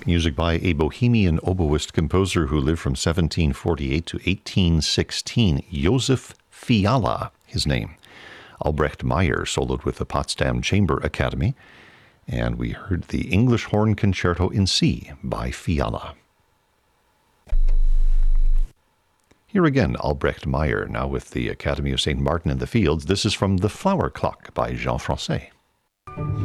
Music by a Bohemian oboist composer who lived from 1748 to 1816, Josef Fiala, his name. Albrecht Meyer soloed with the Potsdam Chamber Academy, and we heard the English Horn Concerto in C by Fiala. Here again, Albrecht Meyer, now with the Academy of St. Martin in the Fields. This is from The Flower Clock by Jean Francais.